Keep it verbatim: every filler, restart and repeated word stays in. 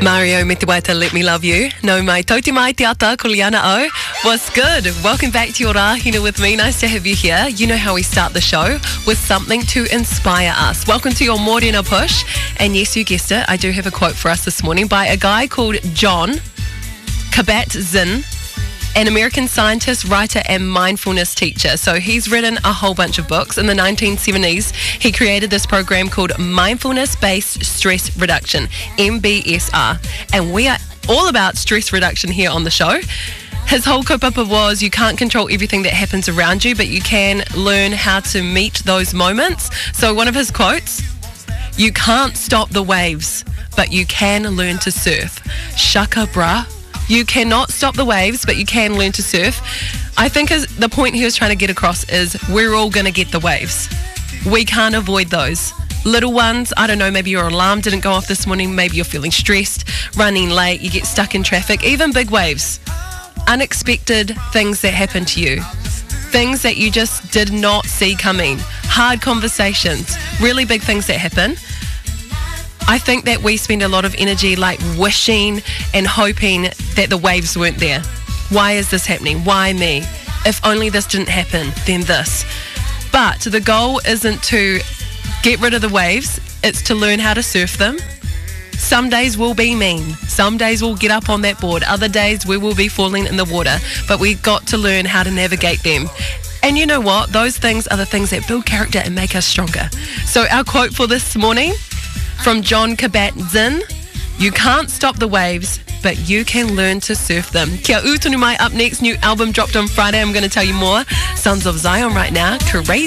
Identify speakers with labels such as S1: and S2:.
S1: Mario me te waita, let me love you. No mai tauti mai te ata ko Liana O. What's good? Welcome back to your Rahina with me. Nice to have you here. You know how we start the show, with something to inspire us. Welcome to your Morena Push. And yes, you guessed it, I do have a quote for us this morning by a guy called Jon Kabat-Zinn, an American scientist, writer, and mindfulness teacher. So he's written a whole bunch of books. In the nineteen seventies, he created this program called Mindfulness-Based Stress Reduction, M B S R. And we are all about stress reduction here on the show. His whole kaupapa was, you can't control everything that happens around you, but you can learn how to meet those moments. So one of his quotes, you can't stop the waves, but you can learn to surf. Shaka brah. You cannot stop the waves, but you can learn to surf. I think his, the point he was trying to get across is we're all going to get the waves. We can't avoid those. Little ones, I don't know, maybe your alarm didn't go off this morning, maybe you're feeling stressed, running late, you get stuck in traffic, even big waves. Unexpected things that happen to you. Things that you just did not see coming. Hard conversations, really big things that happen. I think that we spend a lot of energy like wishing and hoping that the waves weren't there. Why is this happening? Why me? If only this didn't happen, then this. But the goal isn't to get rid of the waves, it's to learn how to surf them. Some days will be mean. Some days we'll get up on that board. Other days we will be falling in the water. But we've got to learn how to navigate them. And you know what? Those things are the things that build character and make us stronger. So our quote for this morning, from Jon Kabat-Zinn, you can't stop the waves, but you can learn to surf them. Kia ū tonu mai up next, new album dropped on Friday. I'm going to tell you more. Sons of Zion right now, Crazy.